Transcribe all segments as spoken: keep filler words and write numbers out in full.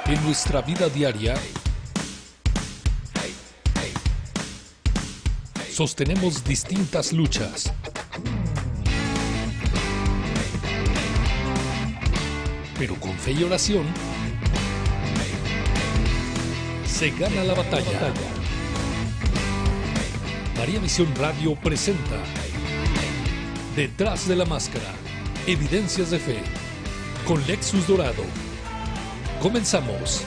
En nuestra vida diaria, sostenemos distintas luchas. Pero con fe y oración, se gana la batalla. María Visión Radio presenta Detrás de la Máscara, Evidencias de Fe, con Lexus Dorado. Comenzamos.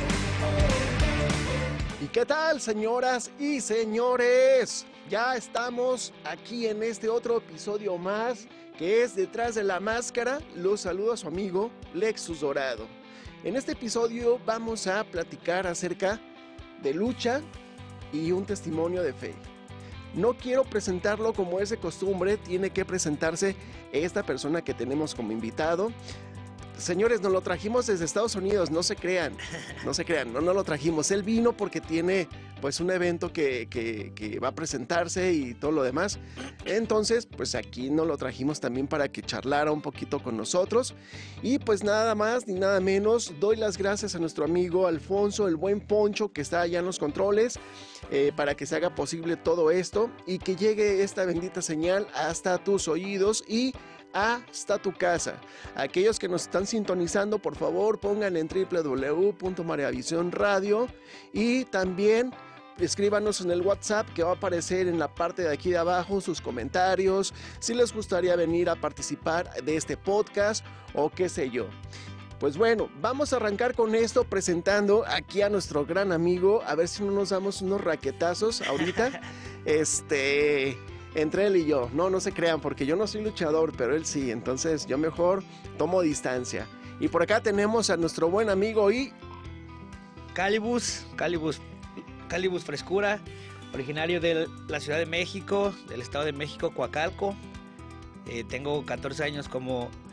¿Y qué tal, señoras y señores? Ya estamos aquí en este otro episodio más, que es Detrás de la Máscara. Los saludo a su amigo Lexus Dorado. En este episodio vamos a platicar acerca de lucha y un testimonio de fe. No quiero presentarlo como es de costumbre, tiene que presentarse esta persona que tenemos como invitado. Señores, nos lo trajimos desde Estados Unidos, no se crean, no se crean, no, no lo trajimos. Él vino porque tiene pues un evento que, que, que va a presentarse y todo lo demás. Entonces, pues aquí nos lo trajimos también para que charlara un poquito con nosotros. Y pues nada más ni nada menos, doy las gracias a nuestro amigo Alfonso, el buen Poncho, que está allá en los controles, eh, para que se haga posible todo esto y que llegue esta bendita señal hasta tus oídos y hasta tu casa. Aquellos que nos están sintonizando, por favor pongan en doble u doble u doble u punto maría visión radio y también escríbanos en el WhatsApp que va a aparecer en la parte de aquí de abajo sus comentarios, si les gustaría venir a participar de este podcast o qué sé yo. Pues bueno, vamos a arrancar con esto presentando aquí a nuestro gran amigo, a ver si no nos damos unos raquetazos ahorita. este... Entre él y yo, no, no se crean, porque yo no soy luchador, pero él sí, entonces yo mejor tomo distancia. Y por acá tenemos a nuestro buen amigo y... Calibus, Calibus, Calibus Frescura, originario de la Ciudad de México, del Estado de México, Coacalco. Eh, tengo catorce años como